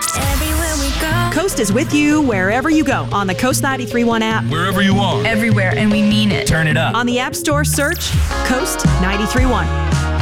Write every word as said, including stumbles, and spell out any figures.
Everywhere we go. Coast is with you wherever you go on the Coast ninety-three point one app. Wherever you are. Everywhere, and we mean it. Turn it up. On the App Store, search Coast ninety-three point one.